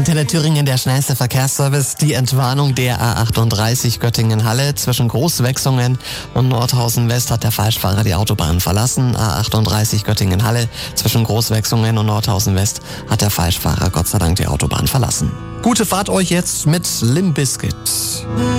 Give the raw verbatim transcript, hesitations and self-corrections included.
Antenne Thüringen, der schnellste Verkehrsservice. Die Entwarnung der A achtunddreißig Göttingen-Halle zwischen Großwechsungen und Nordhausen West hat der Falschfahrer die Autobahn verlassen. A achtunddreißig Göttingen-Halle zwischen Großwechsungen und Nordhausen West hat der Falschfahrer Gott sei Dank die Autobahn verlassen. Gute Fahrt euch jetzt mit Limp Bizkit.